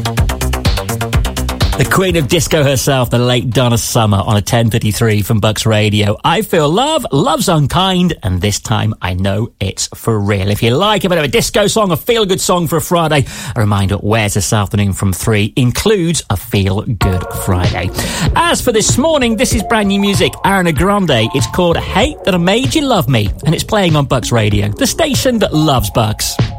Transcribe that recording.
The Queen of Disco herself, the late Donna Summer, on a 10:33 from Bucks Radio. I Feel Love, Love's Unkind, and this time I know it's for real. If you like a bit of a disco song, a feel-good song for a Friday, a reminder, Where's This Afternoon from 3 includes a Feel-Good Friday. As for this morning, this is brand new music, Ariana Grande. It's called Hate That I Made You Love Me, and it's playing on Bucks Radio, the station that loves Bucks.